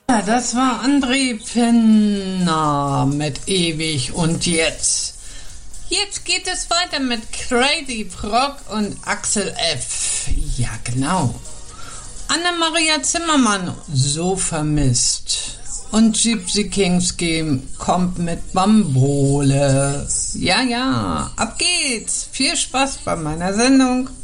Ja, das war André Penner mit Ewig und jetzt. Jetzt geht es weiter mit Crazy Frog und Axel F. Ja, genau. Anna-Maria Zimmermann, so vermisst. Und Gypsy Kings Game kommt mit Bambole. Ja, ab geht's. Viel Spaß bei meiner Sendung.